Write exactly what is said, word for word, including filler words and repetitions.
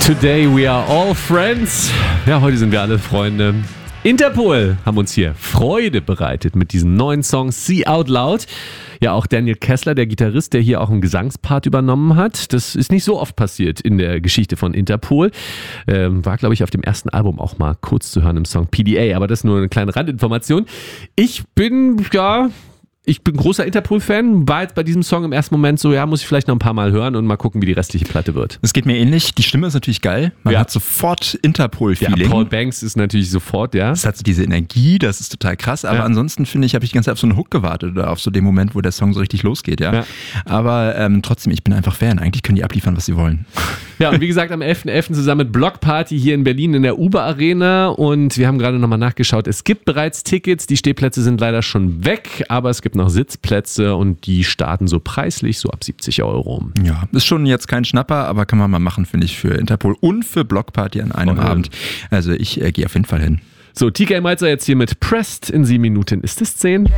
Today we are all friends. Ja, heute sind wir alle Freunde. Interpol haben uns hier Freude bereitet mit diesem neuen Song See Out Loud. Ja, auch Daniel Kessler, der Gitarrist, der hier auch einen Gesangspart übernommen hat. Das ist nicht so oft passiert in der Geschichte von Interpol. Ähm, war, glaube ich, auf dem ersten Album auch mal kurz zu hören im Song P D A. Aber das ist nur eine kleine Randinformation. Ich bin, ja... Ich bin großer Interpol-Fan, war jetzt bei diesem Song im ersten Moment so, ja, muss ich vielleicht noch ein paar Mal hören und mal gucken, wie die restliche Platte wird. Es geht mir ähnlich, die Stimme ist natürlich geil, man ja. hat sofort Interpol-Feeling. Ja, Paul Banks ist natürlich sofort, ja. Es hat so diese Energie, das ist total krass, aber ja. ansonsten finde ich, habe ich die ganze Zeit auf so einen Hook gewartet oder auf so den Moment, wo der Song so richtig losgeht, ja. ja. Aber ähm, trotzdem, ich bin einfach Fan, eigentlich können die abliefern, was sie wollen. Ja, und wie gesagt, am elften elften zusammen mit Block Party hier in Berlin in der Uber Arena und wir haben gerade nochmal nachgeschaut, es gibt bereits Tickets, die Stehplätze sind leider schon weg, aber es gibt noch Sitzplätze und die starten so preislich so ab siebzig Euro. Ja, ist schon jetzt kein Schnapper, aber kann man mal machen, finde ich, für Interpol und für Block Party an einem Voll. Abend. Also ich äh, gehe auf jeden Fall hin. So, T K Malzer jetzt hier mit Pressed. In sieben Minuten ist es zehn.